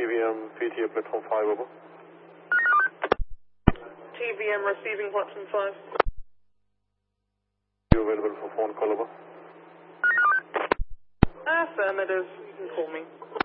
TVM, PTA platform 5, over. TVM receiving platform 5. You available for phone call, over? Affirmative, you can call me.